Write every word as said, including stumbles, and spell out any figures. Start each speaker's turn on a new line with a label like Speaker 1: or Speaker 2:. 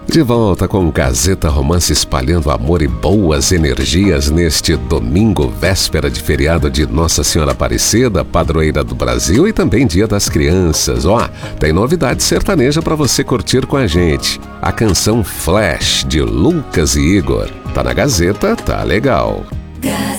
Speaker 1: De volta com Gazeta Romance espalhando amor e boas energias neste domingo, véspera de feriado de Nossa Senhora Aparecida, padroeira do Brasil, e também Dia das Crianças. Ó, tem novidade sertaneja para você curtir com a gente. A canção Flash, de Lucas e Igor. Tá na Gazeta, tá legal.
Speaker 2: Gazeta.